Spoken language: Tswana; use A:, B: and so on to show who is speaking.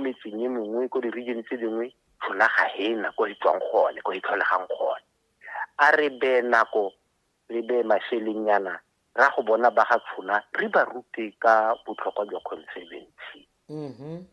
A: metseng e mengwe ko di-region tse dingwe tšhola ga ena ko di tswang gone ko di tlholegang gone. A re be nako re be mašelengnyana ra go bona ba ga tšhona re ba rute ka botlhokwa jwa conservancy.